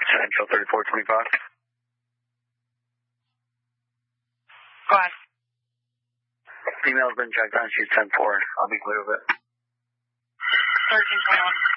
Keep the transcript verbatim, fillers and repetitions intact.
Central thirty-four twenty-five. Go ahead. Female's been checked on. She's ten four. I'll be clear with it. thirteen twenty-one.